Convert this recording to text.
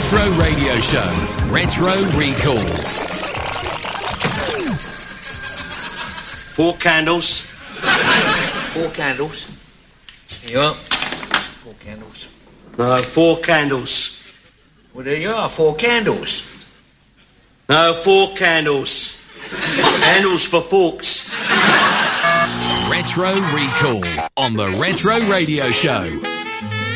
Retro Radio Show. Retro Recall. 4 candles. 4 candles. Here you are. 4 candles. No, 4 candles. Well, there you are, 4 candles. No, 4 candles. Handles for forks. Retro Recall on the Retro Radio Show.